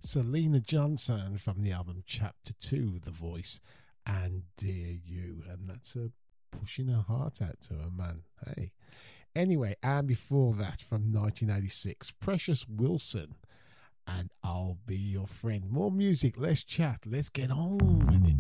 Selena Johnson from the album Chapter 2, The Voice, and Dear You. And that's her pushing her heart out to her, man. Hey. Anyway, and before that, from 1986, Precious Wilson and I'll Be Your Friend. More music, less chat, let's get on with it.